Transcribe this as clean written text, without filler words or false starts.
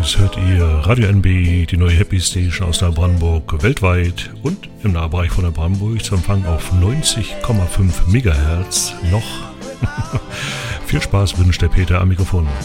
Übrigens hört ihr Radio NB, die neue Happy Station aus Neubrandenburg, weltweit und im Nahbereich von Neubrandenburg zu empfangen auf 90,5 MHz noch. Viel Spaß wünscht der Peter am Mikrofon.